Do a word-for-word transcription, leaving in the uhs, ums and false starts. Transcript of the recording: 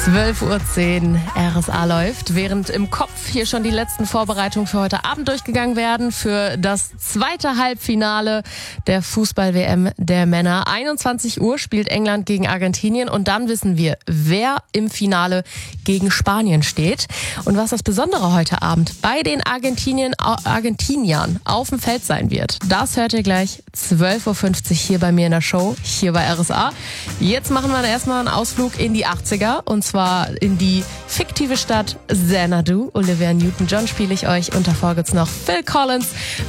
zwölf Uhr zehn, R S A läuft, während im Kopf hier schon die letzten Vorbereitungen für heute Abend durchgegangen werden, für das zweite Halbfinale der Fußball-W M der Männer. einundzwanzig Uhr spielt England gegen Argentinien und dann wissen wir, wer im Finale gegen Spanien steht. Und was das Besondere heute Abend bei den Argentinien, Argentiniern auf dem Feld sein wird, das hört ihr gleich zwölf Uhr fünfzig hier bei mir in der Show, hier bei R S A. Jetzt machen wir erstmal einen Ausflug in die achtziger und zwar in die fiktive Stadt Xanadu. Olivia Newton-John spiele ich euch und davor gibt's noch Phil Collins